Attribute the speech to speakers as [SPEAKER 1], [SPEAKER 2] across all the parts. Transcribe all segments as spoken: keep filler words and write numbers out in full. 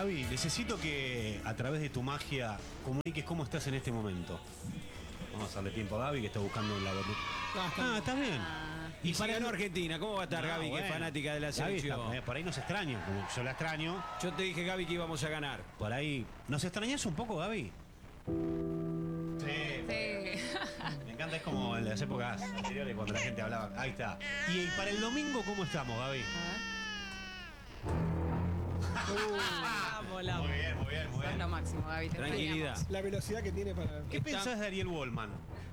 [SPEAKER 1] Gaby, necesito que a través de tu magia comuniques cómo estás en este momento. Vamos a darle tiempo a Gaby, que está buscando la verdad. Ah, está bien.
[SPEAKER 2] Y, y si ganó Argentina, ¿cómo va a estar no, Gaby, bueno, que es fanática de la selección?
[SPEAKER 1] Gaby está, por ahí nos extraña, como yo la extraño.
[SPEAKER 2] Yo te dije, Gaby, que íbamos a ganar.
[SPEAKER 1] Por ahí, ¿nos extrañas un poco, Gaby? Sí. Sí. Me encanta, es como en las épocas anteriores cuando la gente hablaba. Ahí está. Y para el domingo, ¿cómo estamos, Gaby?
[SPEAKER 3] Uh, vamos, la...
[SPEAKER 1] Muy bien, muy bien, muy bien.
[SPEAKER 3] Es lo máximo, Gaby.
[SPEAKER 2] Tranquilidad.
[SPEAKER 4] La velocidad que tiene para...
[SPEAKER 1] ¿Qué Está... pensás de Ariel Wallman?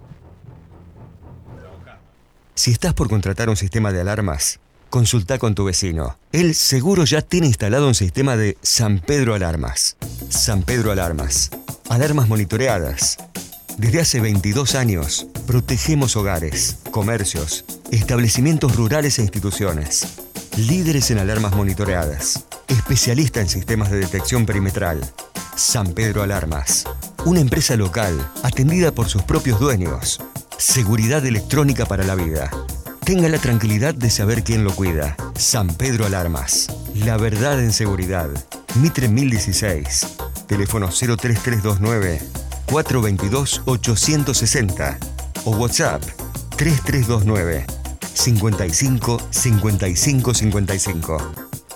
[SPEAKER 5] Si estás por contratar un sistema de alarmas, consulta con tu vecino. Él seguro ya tiene instalado un sistema de San Pedro Alarmas. San Pedro Alarmas. Alarmas monitoreadas. Desde hace veintidós años, protegemos hogares, comercios, establecimientos rurales e instituciones. Líderes en alarmas monitoreadas. Especialista en sistemas de detección perimetral. San Pedro Alarmas. Una empresa local, atendida por sus propios dueños. Seguridad electrónica para la vida. Tenga la tranquilidad de saber quién lo cuida. San Pedro Alarmas. La verdad en seguridad. Mitre mil dieciséis. Teléfono cero tres tres dos nueve, cuatro dos dos, ocho seis cero o WhatsApp tres tres dos nueve, cinco cinco, cinco cinco cinco cinco.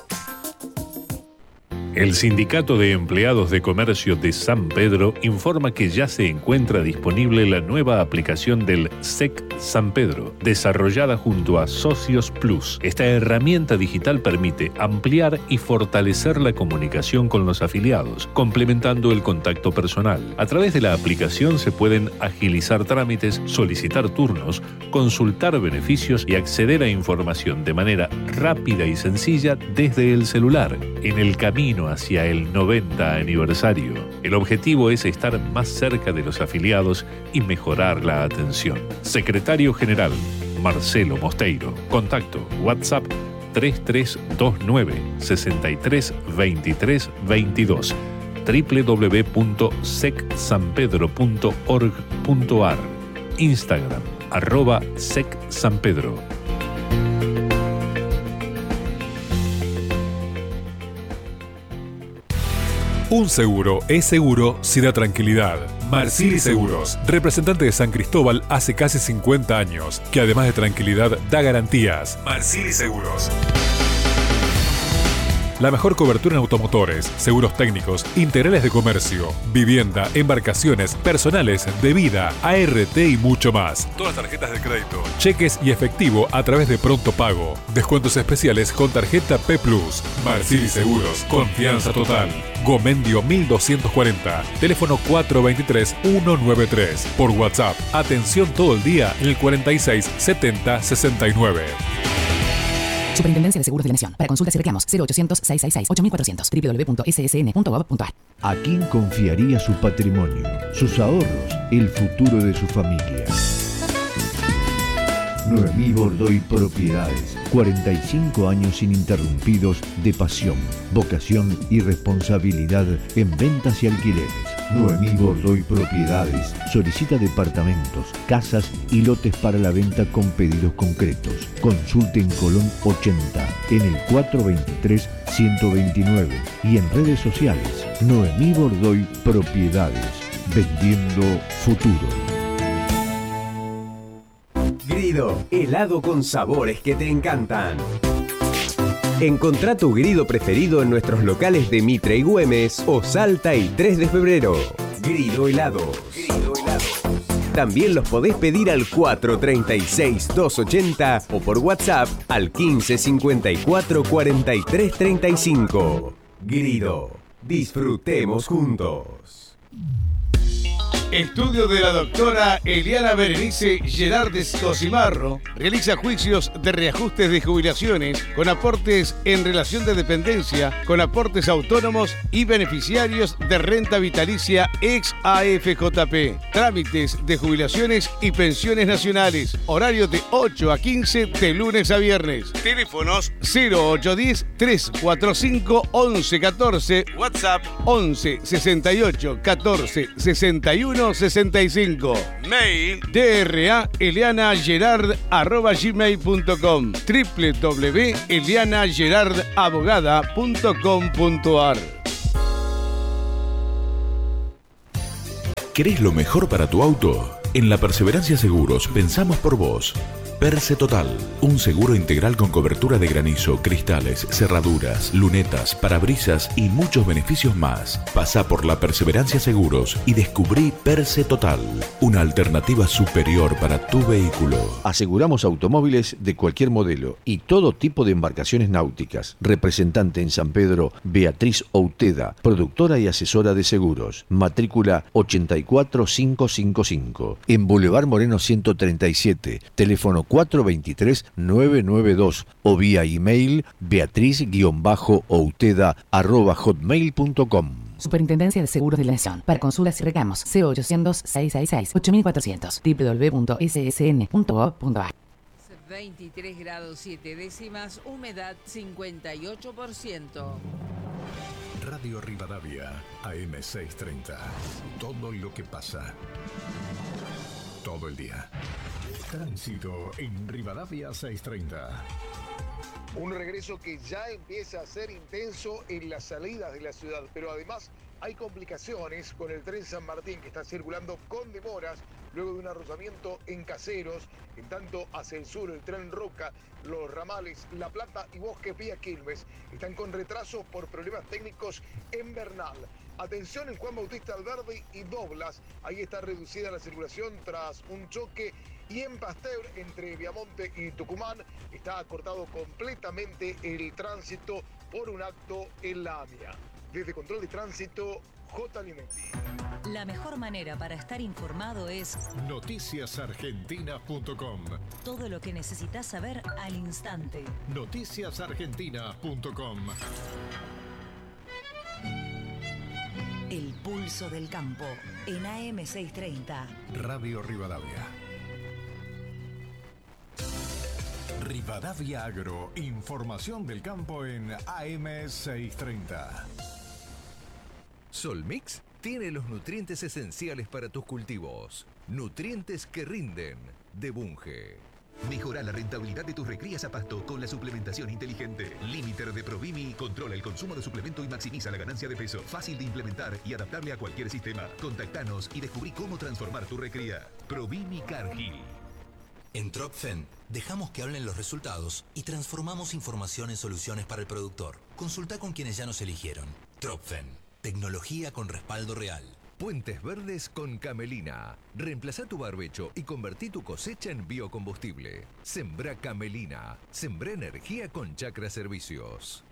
[SPEAKER 6] El Sindicato de Empleados de Comercio de San Pedro informa que ya se encuentra disponible la nueva aplicación del S E C San Pedro, desarrollada junto a Socios Plus. Esta herramienta digital permite ampliar y fortalecer la comunicación con los afiliados, complementando el contacto personal. A través de la aplicación se pueden agilizar trámites, solicitar turnos, consultar beneficios y acceder a información de manera rápida y sencilla desde el celular. En el camino hacia el noventa aniversario, el objetivo es estar más cerca de los afiliados y mejorar la atención. Secretario General Marcelo Mosteiro. Contacto WhatsApp tres tres dos nueve, seis tres dos tres dos dos, doble u doble u doble u punto sec san pedro punto org punto ar, Instagram arroba secsanpedro.
[SPEAKER 7] Un seguro es seguro si da tranquilidad. Marsili Seguros, representante de San Cristóbal hace casi cincuenta años, que además de tranquilidad da garantías. Marsili Seguros. La mejor cobertura en automotores, seguros técnicos, integrales de comercio, vivienda, embarcaciones, personales, de vida, A R T y mucho más. Todas tarjetas de crédito, cheques y efectivo a través de Pronto Pago. Descuentos especiales con tarjeta P Plus. Marsili Seguros, confianza total. Gomendio mil doscientos cuarenta, teléfono cuatro dos tres, uno nueve tres. Por WhatsApp, atención todo el día en el cuarenta y seis, setenta, sesenta y nueve.
[SPEAKER 8] Superintendencia de Seguros de la Nación. Para consultas y reclamos cero ochocientos, seiscientos sesenta y seis, ocho mil cuatrocientos, doble u doble u doble u punto ese ese ene punto gob punto ar.
[SPEAKER 9] ¿A quién confiaría su patrimonio, sus ahorros, el futuro de su familia? Noemí Bordoy Propiedades. cuarenta y cinco años ininterrumpidos de pasión, vocación y responsabilidad en ventas y alquileres. Noemí Bordoy Propiedades solicita departamentos, casas y lotes para la venta con pedidos concretos. Consulte en Colón ochenta, en el cuatrocientos veintitrés, ciento veintinueve y en redes sociales. Noemí Bordoy Propiedades, vendiendo futuro.
[SPEAKER 10] Grido, helado con sabores que te encantan. Encontrá tu Grido preferido en nuestros locales de Mitre y Güemes o Salta y tres de febrero. Grido Helados. Grido Helados. También los podés pedir al cuatro treinta y seis, doscientos ochenta o por WhatsApp al quince cincuenta y cuatro, cuarenta y tres treinta y cinco. Grido, disfrutemos juntos.
[SPEAKER 11] Estudio de la doctora Eliana Berenice Gerardes Cosimarro realiza juicios de reajustes de jubilaciones con aportes en relación de dependencia, con aportes autónomos y beneficiarios de renta vitalicia ex A F J P. Trámites de jubilaciones y pensiones nacionales. Horario de ocho a quince de lunes a viernes. Teléfonos cero ocho uno cero, tres cuatro cinco, once catorce. WhatsApp once sesenta y ocho, catorce sesenta y uno sesenta y cinco. Mail dra eliana gerard arroba gmail punto com, doble u doble u doble u punto eliana gerard abogada punto com punto ar.
[SPEAKER 4] ¿Querés lo mejor para tu auto? En La Perseverancia Seguros pensamos por vos. Perse Total, un seguro integral con cobertura de granizo, cristales, cerraduras, lunetas, parabrisas y muchos beneficios más. Pasá por La Perseverancia Seguros y descubrí Perse Total, una alternativa superior para tu vehículo.
[SPEAKER 9] Aseguramos automóviles de cualquier modelo y todo tipo de embarcaciones náuticas. Representante en San Pedro, Beatriz Outeda, productora y asesora de seguros. Matrícula ochenta y cuatro mil quinientos cincuenta y cinco. En Boulevard Moreno ciento treinta y siete. Teléfono cuatro dos tres, nueve nueve dos o vía email beatriz-outeda arroba hotmail punto com.
[SPEAKER 8] Superintendencia de Seguros de la Nación. Para consultas y reclamos, cero ochocientos, seiscientos sesenta y seis, ocho mil cuatrocientos, doble u doble u doble u punto ese ese ene punto gov punto a r.
[SPEAKER 3] veintitrés grados siete décimas, humedad cincuenta y ocho por ciento.
[SPEAKER 12] Radio Rivadavia, A M seiscientos treinta. Todo lo que pasa. Todo el día. Tránsito en Rivadavia seiscientos treinta.
[SPEAKER 13] Un regreso que ya empieza a ser intenso en las salidas de la ciudad, pero además hay complicaciones con el tren San Martín que está circulando con demoras luego de un arrollamiento en Caseros. En tanto, hacia el sur, el tren Roca, los ramales La Plata y Bosque vía Quilmes están con retraso por problemas técnicos en Bernal. Atención en Juan Bautista Alberdi y Doblas, ahí está reducida la circulación tras un choque. Y en Pasteur, entre Viamonte y Tucumán, está cortado completamente el tránsito por un acto en la AMIA. Desde Control de Tránsito, J. Linetti.
[SPEAKER 14] La mejor manera para estar informado es
[SPEAKER 12] noticias argentina punto com.
[SPEAKER 14] Todo lo que necesitas saber al instante.
[SPEAKER 12] noticias argentina punto com.
[SPEAKER 14] El pulso del campo en A M seiscientos treinta.
[SPEAKER 12] Radio Rivadavia. Rivadavia Agro, información del campo en A M seiscientos treinta.
[SPEAKER 15] Solmix tiene los nutrientes esenciales para tus cultivos. Nutrientes que rinden, de Bunge.
[SPEAKER 16] Mejora la rentabilidad de tus recrías a pasto con la suplementación inteligente. Limiter de Provimi controla el consumo de suplemento y maximiza la ganancia de peso. Fácil de implementar y adaptable a cualquier sistema. Contactanos y descubrí cómo transformar tu recría. Provimi Cargill.
[SPEAKER 17] En Tropfen, dejamos que hablen los resultados y transformamos información en soluciones para el productor. Consulta con quienes ya nos eligieron. Tropfen, tecnología con respaldo real.
[SPEAKER 15] Puentes verdes con Camelina. Reemplazá tu barbecho y convertí tu cosecha en biocombustible. Sembrá Camelina. Sembrá energía con Chacra Servicios.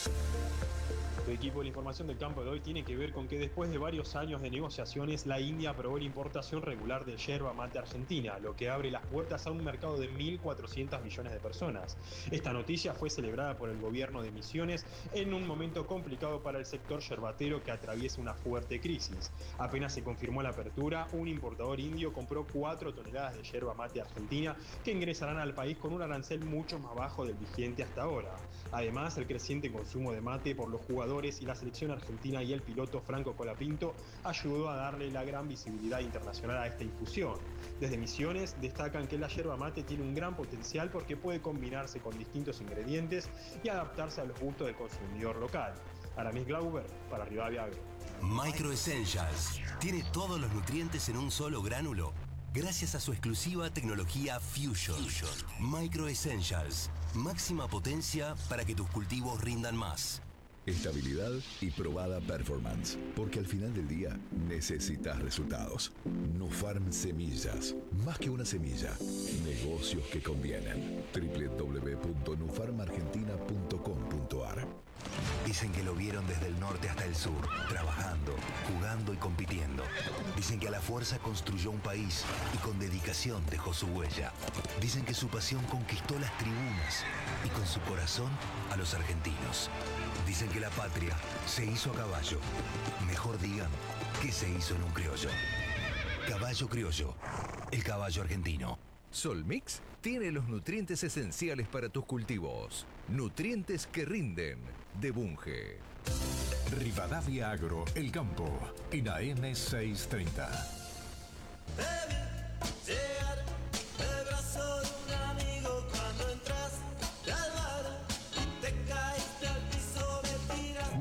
[SPEAKER 18] El equipo de la información del campo de hoy tiene que ver con que después de varios años de negociaciones, la India aprobó la importación regular de yerba mate argentina, lo que abre las puertas a un mercado de mil cuatrocientos millones de personas. Esta noticia fue celebrada por el gobierno de Misiones en un momento complicado para el sector yerbatero que atraviesa una fuerte crisis. Apenas se confirmó la apertura, un importador indio compró cuatro toneladas de yerba mate argentina que ingresarán al país con un arancel mucho más bajo del vigente hasta ahora. Además, el creciente consumo de mate por los jugadores y la selección argentina y el piloto Franco Colapinto ayudó a darle la gran visibilidad internacional a esta infusión. Desde Misiones destacan que la yerba mate tiene un gran potencial porque puede combinarse con distintos ingredientes y adaptarse a los gustos del consumidor local. Aramis Glauber, para Rivadavia Agro.
[SPEAKER 17] Micro Essentials tiene todos los nutrientes en un solo gránulo gracias a su exclusiva tecnología Fusion. Fusion. Micro Essentials, máxima potencia para que tus cultivos rindan más.
[SPEAKER 12] Estabilidad y probada performance, porque al final del día necesitas resultados. Nufarm Semillas, más que una semilla, negocios que convienen. doble u doble u doble u punto nufarm argentina punto com punto a r.
[SPEAKER 17] Dicen que lo vieron desde el norte hasta el sur, trabajando, jugando y compitiendo. Dicen que a la fuerza construyó un país y con dedicación dejó su huella. Dicen que su pasión conquistó las tribunas y con su corazón a los argentinos. Dicen que la patria se hizo a caballo. Mejor digan que se hizo en un criollo. Caballo criollo, el caballo argentino.
[SPEAKER 15] Solmix tiene los nutrientes esenciales para tus cultivos. Nutrientes que rinden, de Bunge.
[SPEAKER 12] Rivadavia Agro, el campo, en A M seiscientos treinta.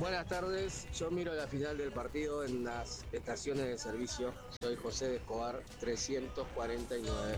[SPEAKER 19] Buenas tardes, yo miro la final del partido en las estaciones de servicio. Soy José de Escobar, trescientos cuarenta y nueve.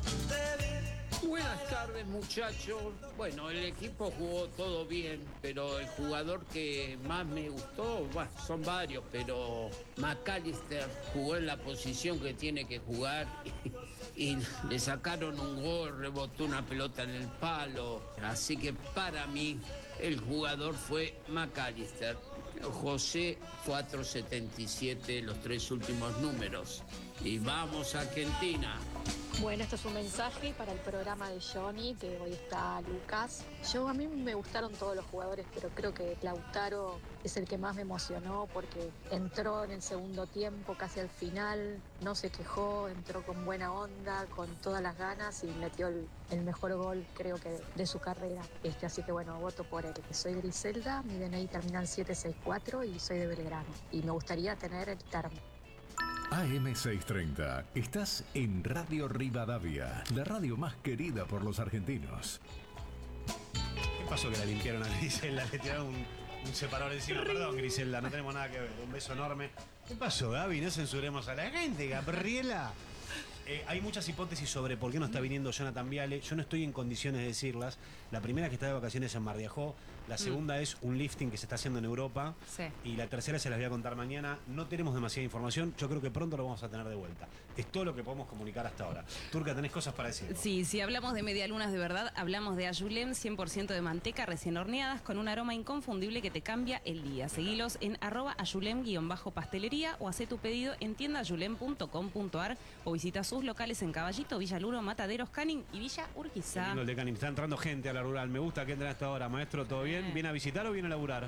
[SPEAKER 20] Buenas tardes, muchachos. Bueno, el equipo jugó todo bien, pero el jugador que más me gustó, bueno, son varios, pero McAllister jugó en la posición que tiene que jugar y, y le sacaron un gol, rebotó una pelota en el palo. Así que para mí el jugador fue McAllister. José cuatrocientos setenta y siete, los tres últimos números. Y vamos a Argentina.
[SPEAKER 21] Bueno, esto es un mensaje para el programa de Johnny, que hoy está Lucas. Yo a mí me gustaron todos los jugadores, pero creo que Lautaro es el que más me emocionó porque entró en el segundo tiempo, casi al final, no se quejó, entró con buena onda, con todas las ganas y metió el, el mejor gol, creo que, de su carrera. Este, así que bueno, voto por él. Soy Griselda, mi D N I termina en siete seis cuatro y soy de Belgrano. Y me gustaría tener el termo.
[SPEAKER 15] A M seiscientos treinta, estás en Radio Rivadavia, la radio más querida por los argentinos.
[SPEAKER 1] ¿Qué pasó que la limpiaron a Griselda? Le tiraron un, un separador encima. Perdón, Griselda, no tenemos nada que ver. Un beso enorme. ¿Qué pasó, Gaby? No censuremos a la gente, Gabriela. Eh, hay muchas hipótesis sobre por qué no está viniendo Jonathan Viale. Yo no estoy en condiciones de decirlas. La primera es que está de vacaciones en Mar de Ajó. La segunda mm. es un lifting que se está haciendo en Europa.
[SPEAKER 3] Sí.
[SPEAKER 1] Y la tercera se las voy a contar mañana. No tenemos demasiada información. Yo creo que pronto lo vamos a tener de vuelta. Es todo lo que podemos comunicar hasta ahora. Turca, ¿tenés cosas para decir?
[SPEAKER 22] Sí, si hablamos de medialunas de verdad, hablamos de Ayulem, cien por ciento de manteca recién horneadas con un aroma inconfundible que te cambia el día. Seguilos en arroba ayulem-pastelería o hacé tu pedido en tienda ayulem punto com punto ar o visita sus locales en Caballito, Villa Luro, Mataderos, Canning y Villa Urquiza.
[SPEAKER 1] Qué lindo el de Canning. Está entrando gente a la rural. Me gusta que entren hasta ahora. Maestro, ¿todo bien? ¿Viene a visitar o viene a laburar?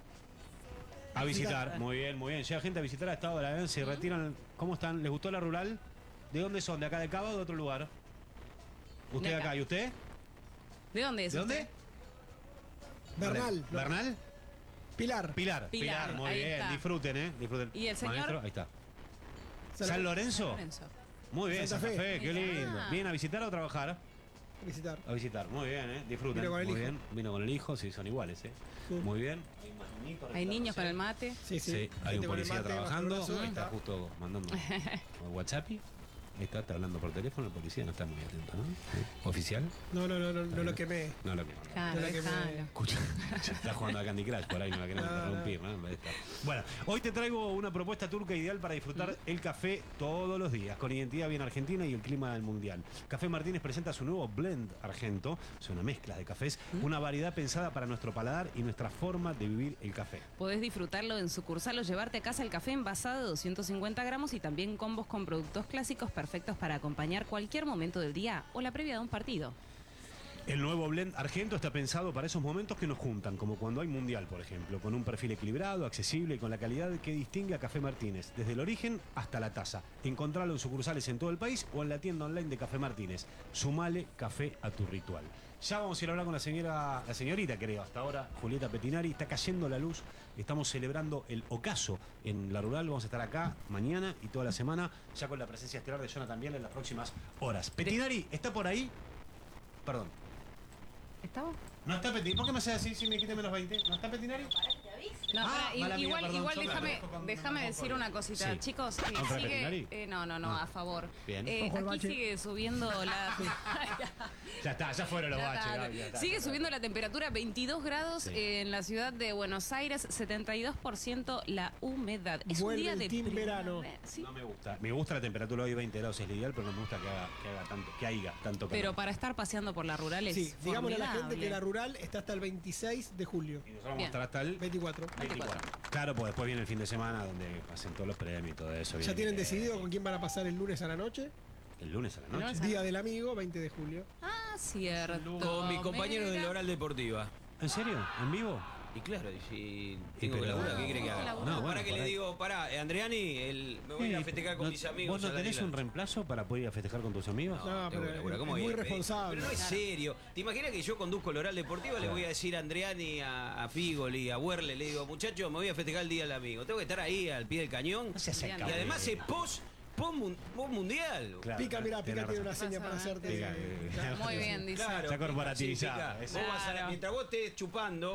[SPEAKER 1] A visitar. Muy bien, muy bien. Llega gente a visitar a esta hora, ¿eh? Se retiran. ¿Cómo están? ¿Les gustó la rural? ¿De dónde son? ¿De acá de Cava o de otro lugar? ¿Usted de acá? ¿Y usted?
[SPEAKER 22] ¿De dónde es
[SPEAKER 1] ¿De
[SPEAKER 22] usted?
[SPEAKER 1] dónde?
[SPEAKER 23] Bernal.
[SPEAKER 1] ¿Bernal?
[SPEAKER 23] Pilar.
[SPEAKER 1] Pilar. Pilar,
[SPEAKER 22] Pilar,
[SPEAKER 1] muy
[SPEAKER 22] ahí
[SPEAKER 1] bien.
[SPEAKER 22] está.
[SPEAKER 1] Disfruten, ¿eh? Disfruten.
[SPEAKER 22] ¿Y el señor?
[SPEAKER 1] Maestro, ahí está.
[SPEAKER 23] San,
[SPEAKER 1] ¿San Lorenzo?
[SPEAKER 22] San Lorenzo.
[SPEAKER 1] Muy bien,
[SPEAKER 23] Santa
[SPEAKER 1] Santa
[SPEAKER 23] Fe.
[SPEAKER 1] Fe, qué lindo.
[SPEAKER 22] Ah.
[SPEAKER 1] ¿Vienen a visitar o a trabajar?
[SPEAKER 23] Visitar.
[SPEAKER 1] A visitar, muy bien, ¿eh? Disfruten.
[SPEAKER 23] Vino con el
[SPEAKER 1] muy
[SPEAKER 23] hijo.
[SPEAKER 1] bien. Vino con el hijo, sí, son iguales, ¿eh?
[SPEAKER 23] Sí.
[SPEAKER 1] Muy bien.
[SPEAKER 22] Hay niños con el mate.
[SPEAKER 23] Sí, sí.
[SPEAKER 1] Sí, hay un
[SPEAKER 23] Gente con el
[SPEAKER 1] policía
[SPEAKER 23] mate,
[SPEAKER 1] trabajando,
[SPEAKER 23] bajo el brazo,
[SPEAKER 1] está
[SPEAKER 23] está.
[SPEAKER 1] justo mandando un WhatsApp. Ahí está, está hablando por teléfono, el policía no está muy atento, ¿no? ¿Sí? ¿Oficial?
[SPEAKER 23] No, no, no, no, no lo quemé.
[SPEAKER 1] No lo quemó.
[SPEAKER 22] Claro,
[SPEAKER 23] No la quemé.
[SPEAKER 22] déjalo.
[SPEAKER 1] Escucha, está jugando a Candy Crush, por ahí no la queremos
[SPEAKER 23] No, no.
[SPEAKER 1] interrumpir, ¿no? Ahí está. Bueno, hoy te traigo una propuesta turca ideal para disfrutar el café todos los días, con identidad bien argentina y el clima del mundial. Café Martínez presenta su nuevo blend argento, es una mezcla de cafés, una variedad pensada para nuestro paladar y nuestra forma de vivir el café.
[SPEAKER 22] Podés disfrutarlo en sucursal o llevarte a casa el café envasado de doscientos cincuenta gramos y también combos con productos clásicos perfectos para acompañar cualquier momento del día o la previa de un partido.
[SPEAKER 1] El nuevo blend argento está pensado para esos momentos que nos juntan, como cuando hay mundial, por ejemplo, con un perfil equilibrado, accesible y con la calidad que distingue a Café Martínez, desde el origen hasta la taza. Encontralo en sucursales en todo el país o en la tienda online de Café Martínez. Sumale café a tu ritual. Ya vamos a ir a hablar con la señora, la señorita, creo, hasta ahora, Julieta Petinari. Está cayendo la luz. Estamos celebrando el ocaso en la rural. Vamos a estar acá mañana y toda la semana, ya con la presencia estelar de Jonathan Viale en las próximas horas. Petinari, ¿está por ahí? Perdón.
[SPEAKER 22] ¿Estaba?
[SPEAKER 1] No está Petinari. ¿Por qué me hace así si me quité menos veinte? ¿No está Petinari?
[SPEAKER 22] No,
[SPEAKER 1] Ah,
[SPEAKER 22] pará,
[SPEAKER 1] mala mía,
[SPEAKER 22] igual,
[SPEAKER 1] perdón,
[SPEAKER 22] igual
[SPEAKER 1] yo me
[SPEAKER 22] déjame,
[SPEAKER 1] conozco con-
[SPEAKER 22] déjame
[SPEAKER 1] me
[SPEAKER 22] decir
[SPEAKER 1] conozco.
[SPEAKER 22] una cosita.
[SPEAKER 1] Sí.
[SPEAKER 22] Chicos, eh,
[SPEAKER 1] ¿Contra
[SPEAKER 22] sigue.
[SPEAKER 1] Petinari?
[SPEAKER 22] eh, no, no, no,
[SPEAKER 1] Ah.
[SPEAKER 22] a favor.
[SPEAKER 1] Bien.
[SPEAKER 22] Eh,
[SPEAKER 23] Ojo al
[SPEAKER 22] aquí
[SPEAKER 23] bache.
[SPEAKER 22] sigue subiendo la.
[SPEAKER 1] Ya está, ya fueron los
[SPEAKER 22] Ya
[SPEAKER 1] baches.
[SPEAKER 22] está.
[SPEAKER 1] Gaby, ya está.
[SPEAKER 22] Sigue subiendo la temperatura, veintidós grados
[SPEAKER 1] Sí.
[SPEAKER 22] eh, en la ciudad de Buenos Aires, setenta y dos por ciento la humedad. Es
[SPEAKER 23] Vuelve
[SPEAKER 22] un día
[SPEAKER 23] el
[SPEAKER 22] de
[SPEAKER 23] team
[SPEAKER 22] primavera.
[SPEAKER 23] verano.
[SPEAKER 22] Sí.
[SPEAKER 1] No me gusta. Me gusta la temperatura hoy veinte grados, es lo ideal, pero no me gusta que haga, que haga tanto, que haya tanto calor.
[SPEAKER 22] Pero para estar paseando por la rural es
[SPEAKER 23] Sí, digámosle a la gente
[SPEAKER 22] formidable.
[SPEAKER 23] que la rural está hasta el veintiséis de julio.
[SPEAKER 1] Y nosotros vamos
[SPEAKER 22] Bien.
[SPEAKER 1] a estar hasta el
[SPEAKER 23] veinticuatro.
[SPEAKER 1] veinticuatro. Claro, pues después viene el fin de semana donde hacen todos los premios y todo eso.
[SPEAKER 23] ¿Ya
[SPEAKER 1] Viene,
[SPEAKER 23] tienen
[SPEAKER 1] eh,
[SPEAKER 23] decidido con quién van a pasar el lunes a la noche?
[SPEAKER 1] El lunes a la
[SPEAKER 22] El
[SPEAKER 1] noche.
[SPEAKER 22] lunes.
[SPEAKER 23] Día del amigo, veinte de julio.
[SPEAKER 22] Ah, cierto.
[SPEAKER 2] Con mis compañeros de
[SPEAKER 22] Mira.
[SPEAKER 2] la Oral Deportiva.
[SPEAKER 1] ¿En serio? ¿En vivo?
[SPEAKER 2] Y claro, y si tengo
[SPEAKER 1] pero-
[SPEAKER 2] que laburar, ¿qué quiere que haga?
[SPEAKER 22] No,
[SPEAKER 2] No,
[SPEAKER 1] bueno,
[SPEAKER 2] para que
[SPEAKER 1] por
[SPEAKER 2] le
[SPEAKER 1] ahí.
[SPEAKER 2] digo, pará, eh, Andreani, el, me voy a ir a
[SPEAKER 1] Sí,
[SPEAKER 2] festejar con
[SPEAKER 1] no-
[SPEAKER 2] mis amigos.
[SPEAKER 1] ¿Vos no
[SPEAKER 2] a la
[SPEAKER 1] tenés
[SPEAKER 2] Dila.
[SPEAKER 1] un reemplazo para poder ir a festejar con tus amigos?
[SPEAKER 23] No,
[SPEAKER 2] tengo
[SPEAKER 23] pero
[SPEAKER 2] que laburar,
[SPEAKER 23] es
[SPEAKER 2] ¿cómo
[SPEAKER 23] muy
[SPEAKER 2] voy a ir?
[SPEAKER 23] responsable.
[SPEAKER 2] Pero no es serio. ¿Te imaginas que yo conduzco el Oral Deportiva? Le voy a decir a Andreani, a, a Figoli, a Werle, le digo, muchachos, me voy a festejar el día del amigo. Tengo que estar ahí al pie del cañón.
[SPEAKER 1] No seas
[SPEAKER 22] Bien.
[SPEAKER 2] Y
[SPEAKER 1] cabrón.
[SPEAKER 2] además es post, post, mun- post mundial.
[SPEAKER 1] Claro,
[SPEAKER 23] Pica, mira,
[SPEAKER 1] tenés
[SPEAKER 23] Pica tiene una
[SPEAKER 1] razón.
[SPEAKER 23] seña para hacerte.
[SPEAKER 1] Pica, eh,
[SPEAKER 23] Claro.
[SPEAKER 22] Muy bien, dice.
[SPEAKER 2] Claro,
[SPEAKER 1] Está corporativizada.
[SPEAKER 2] sí,
[SPEAKER 1] Eso.
[SPEAKER 2] Pica. Vos vas a la-
[SPEAKER 22] Claro.
[SPEAKER 2] mientras vos estés chupando,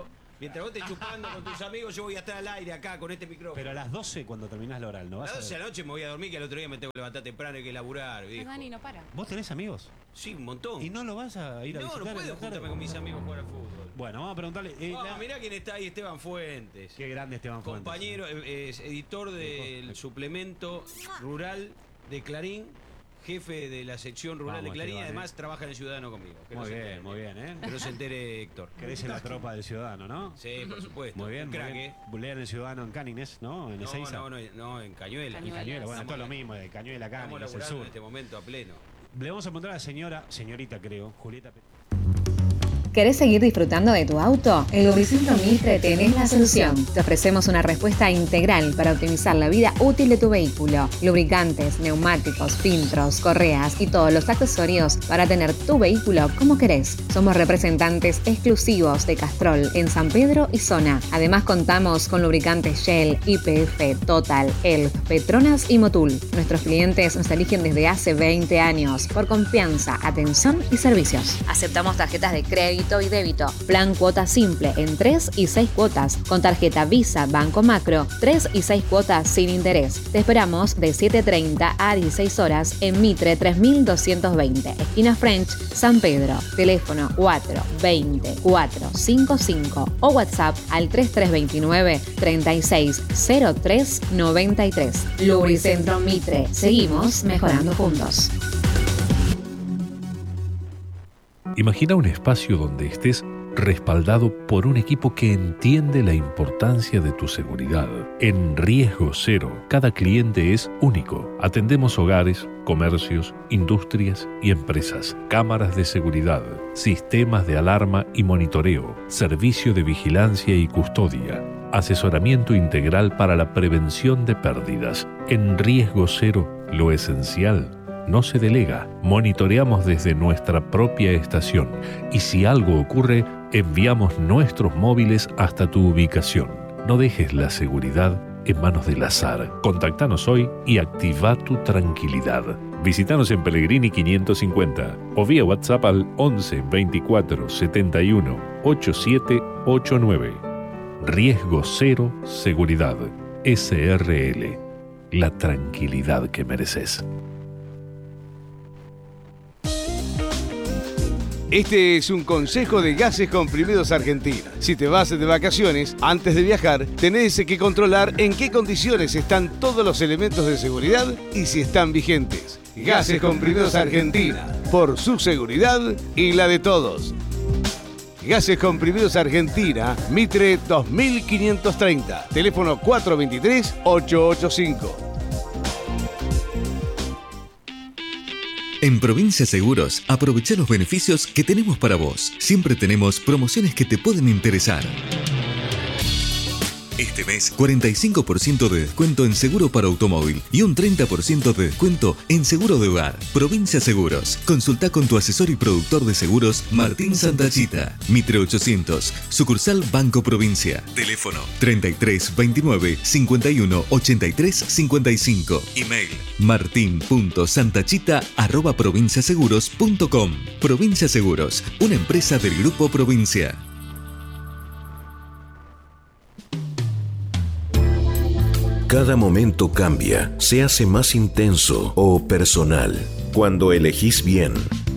[SPEAKER 2] Mientras vos estés chupando con tus amigos, yo voy a estar al aire acá con este micrófono.
[SPEAKER 1] Pero a las doce cuando terminás la oral, ¿no
[SPEAKER 2] A
[SPEAKER 1] vas
[SPEAKER 2] las
[SPEAKER 1] a
[SPEAKER 2] doce de la noche me voy a dormir, que al otro día me tengo que levantar temprano y hay que laburar, viejo.
[SPEAKER 22] Dani no para.
[SPEAKER 1] ¿Vos tenés amigos?
[SPEAKER 2] Sí, un montón.
[SPEAKER 1] ¿Y no lo vas a ir a
[SPEAKER 2] No,
[SPEAKER 1] visitar?
[SPEAKER 2] no
[SPEAKER 1] en
[SPEAKER 2] puedo
[SPEAKER 1] la tarde?
[SPEAKER 2] juntarme con mis amigos a jugar al fútbol.
[SPEAKER 1] Bueno, vamos a preguntarle. eh,
[SPEAKER 2] Ah,
[SPEAKER 1] la-
[SPEAKER 2] mirá quién está ahí, Esteban Fuentes.
[SPEAKER 1] Qué grande Esteban Fuentes.
[SPEAKER 2] Compañero, eh, es editor del suplemento rural de Clarín, jefe de la sección rural
[SPEAKER 1] Vamos,
[SPEAKER 2] de Clarín, y
[SPEAKER 1] Esteban,
[SPEAKER 2] además trabaja en El Ciudadano conmigo. Que
[SPEAKER 1] Muy
[SPEAKER 2] no se
[SPEAKER 1] bien,
[SPEAKER 2] entere.
[SPEAKER 1] muy bien, ¿eh?
[SPEAKER 2] Que no se entere Héctor.
[SPEAKER 1] Querés en la tropa del Ciudadano, ¿no?
[SPEAKER 2] Sí, por supuesto.
[SPEAKER 1] Muy bien,
[SPEAKER 2] Un
[SPEAKER 1] muy
[SPEAKER 2] crack,
[SPEAKER 1] bien.
[SPEAKER 2] ¿eh?
[SPEAKER 1] Lean el Ciudadano en Canines, ¿no? En
[SPEAKER 2] No,
[SPEAKER 1] Ezeiza.
[SPEAKER 2] no, no, no, en Cañuela.
[SPEAKER 1] En Cañuela, bueno,
[SPEAKER 2] Estamos-
[SPEAKER 1] todo lo mismo, de Cañuela acá,
[SPEAKER 2] Estamos
[SPEAKER 1] Canines, el
[SPEAKER 2] laburando
[SPEAKER 1] sur.
[SPEAKER 2] en este momento a pleno.
[SPEAKER 1] Le vamos a preguntar a la señora, señorita creo, Julieta Pe-
[SPEAKER 5] ¿Querés seguir disfrutando de tu auto? En Lubricentro Mitre tenés la solución. Te ofrecemos una respuesta integral para optimizar la vida útil de tu vehículo. Lubricantes, neumáticos, filtros, correas y todos los accesorios para tener tu vehículo como querés. Somos representantes exclusivos de Castrol en San Pedro y zona. Además contamos con lubricantes Shell, Y P F, Total, Elf, Petronas y Motul. Nuestros clientes nos eligen desde hace veinte años por confianza, atención y servicios. Aceptamos tarjetas de crédito y débito. Plan cuota simple en tres y seis cuotas. Con tarjeta Visa Banco Macro, tres y seis cuotas sin interés. Te esperamos de siete treinta a dieciséis horas en Mitre tres mil doscientos veinte, esquina French, San Pedro. Teléfono cuatro veinte cuatro cincuenta y cinco o WhatsApp al tres tres dos nueve treinta y seis cero tres noventa y tres. Lubricentro Mitre. Seguimos mejorando juntos.
[SPEAKER 6] Imagina un espacio donde estés respaldado por un equipo que entiende la importancia de tu seguridad. En Riesgo Cero, cada cliente es único. Atendemos hogares, comercios, industrias y empresas, cámaras de seguridad, sistemas de alarma y monitoreo, servicio de vigilancia y custodia, asesoramiento integral para la prevención de pérdidas. En Riesgo Cero, lo esencial no se delega. Monitoreamos desde nuestra propia estación y si algo ocurre, enviamos nuestros móviles hasta tu ubicación. No dejes la seguridad en manos del azar. Contactanos hoy y activa tu tranquilidad. Visítanos en Pellegrini quinientos cincuenta o vía WhatsApp al once veinticuatro setenta y uno ochenta y siete ochenta y nueve. Riesgo Cero Seguridad. S R L. La tranquilidad que mereces.
[SPEAKER 11] Este es un consejo de Gases Comprimidos Argentina. Si te vas de vacaciones, antes de viajar, tenés que controlar en qué condiciones están todos los elementos de seguridad y si están vigentes. Gases Comprimidos Argentina, por su seguridad y la de todos. Gases Comprimidos Argentina, Mitre dos mil quinientos treinta, teléfono cuatro dos tres ocho ocho cinco.
[SPEAKER 7] En Provincia Seguros, aprovecha los beneficios que tenemos para vos. Siempre tenemos promociones que te pueden interesar. Este mes, cuarenta y cinco por ciento de descuento en seguro para automóvil y un treinta por ciento de descuento en seguro de hogar. Provincia Seguros. Consulta con tu asesor y productor de seguros, Martín Santachita. Mitre ochocientos, sucursal Banco Provincia. Teléfono treinta y tres veintinueve cincuenta y uno ochenta y tres cincuenta y cinco. Email martin punto santachita arroba provinciaseguros punto com. Provincia Seguros, una empresa del Grupo Provincia.
[SPEAKER 24] Cada momento cambia, se hace más intenso o personal cuando elegís bien.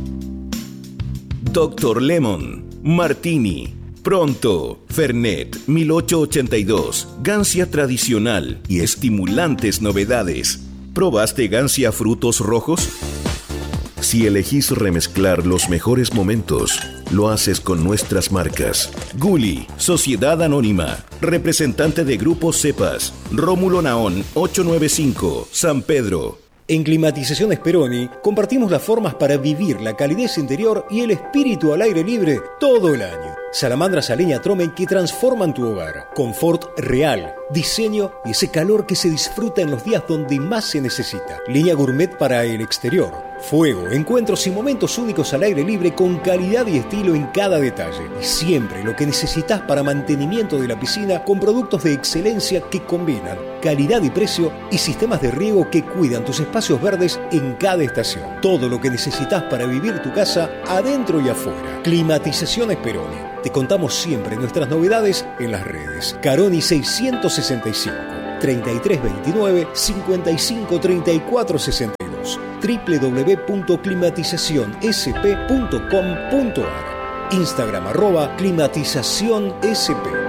[SPEAKER 24] Doctor Lemon, Martini, Pronto, Fernet mil ochocientos ochenta y dos, Gancia tradicional y estimulantes novedades. ¿Probaste Gancia frutos rojos? Si elegís remezclar los mejores momentos, lo haces con nuestras marcas. Gulli, Sociedad Anónima, representante de Grupo Cepas, Rómulo Naón ochocientos noventa y cinco, San Pedro.
[SPEAKER 25] En Climatizaciones Peroni compartimos las formas para vivir la calidez interior y el espíritu al aire libre todo el año. Salamandras a leña Tromen que transforman tu hogar. Confort real, diseño y ese calor que se disfruta en los días donde más se necesita. Línea gourmet para el exterior. Fuego, encuentros y momentos únicos al aire libre con calidad y estilo en cada detalle. Y siempre lo que necesitas para mantenimiento de la piscina con productos de excelencia que combinan calidad y precio y sistemas de riego que cuidan tus espacios verdes en cada estación. Todo lo que necesitas para vivir tu casa adentro y afuera. Climatizaciones Peroni. Te contamos siempre nuestras novedades en las redes. Caroni seiscientos sesenta y cinco, treinta y tres veintinueve, cincuenta y cinco treinta y cuatro sesenta y dos, doble u doble u doble u punto climatización s p punto com punto a r, Instagram arroba climatización s p.